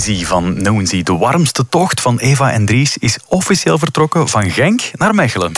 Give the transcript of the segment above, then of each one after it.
Noonsy van Noonsy. De warmste tocht van Eva en Dries is officieel vertrokken van Genk naar Mechelen.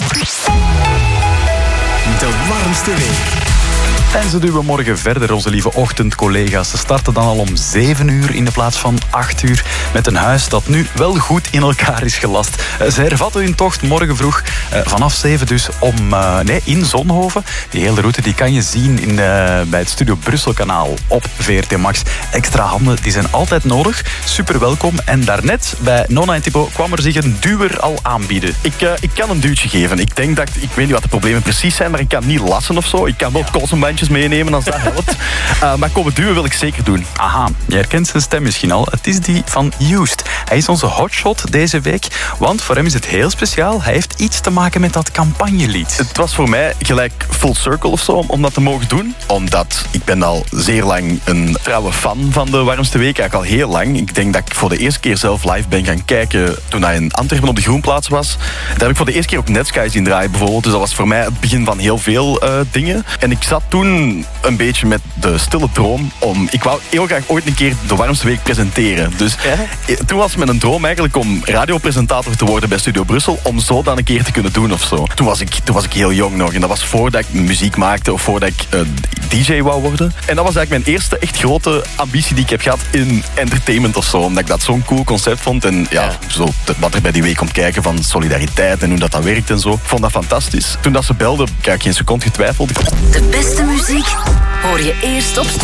De warmste week. En ze duwen morgen verder, onze lieve ochtendcollega's. Ze starten dan al om 7 uur in de plaats van 8 uur... met een huis dat nu wel goed in elkaar is gelast. Ze hervatten hun tocht morgen vroeg vanaf 7 dus in Zonhoven. Die hele route die kan je zien bij het Studio Brussel kanaal op VRT Max. Extra handen die zijn altijd nodig. Super welkom. En daarnet bij Nona en Thibaut kwam er zich een duwer al aanbieden. Ik kan een duwtje geven. Ik denk dat ik weet niet wat de problemen precies zijn, maar ik kan niet lassen of zo. Ik kan wel koolsembandjes meenemen als dat helpt. Maar komen duwen wil ik zeker doen. Aha, je herkent zijn stem misschien al. Het is die van Used. Hij is onze hotshot deze week, want voor hem is het heel speciaal. Hij heeft iets te maken met dat campagnelied. Het was voor mij gelijk full circle of zo om dat te mogen doen. Omdat ik ben al zeer lang een trouwe fan van de warmste week. Eigenlijk al heel lang. Ik denk dat ik voor de eerste keer zelf live ben gaan kijken toen hij in Antwerpen op de Groenplaats was. Daar heb ik voor de eerste keer ook Netsky zien draaien bijvoorbeeld. Dus dat was voor mij het begin van heel veel dingen. En ik zat toen een beetje met de stille droom om... Ik wou heel graag ooit een keer de warmste week presenteren. Dus toen was mijn droom eigenlijk om radiopresentator te worden bij Studio Brussel, om zo dan een keer te kunnen doen of zo. Toen was ik heel jong nog en dat was voordat ik muziek maakte of voordat ik DJ wou worden. En dat was eigenlijk mijn eerste echt grote ambitie die ik heb gehad in entertainment of zo. Omdat ik dat zo'n cool concept vond en zo wat er bij die week komt kijken van solidariteit en hoe dat werkt en zo. Ik vond dat fantastisch. Toen dat ze belden, heb ik geen seconde getwijfeld. De beste muziek hoor je eerst op